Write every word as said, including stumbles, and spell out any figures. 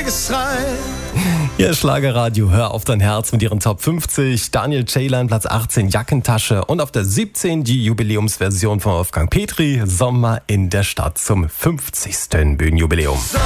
Geschrei. Ihr Schlagerradio, hör auf dein Herz mit ihren Top fünfzig. Daniel Ceylan, Platz achtzehn, Jackentasche. Und auf der siebzehn die Jubiläumsversion von Wolfgang Petri, Sommer in der Stadt zum fünfzigsten Bühnenjubiläum.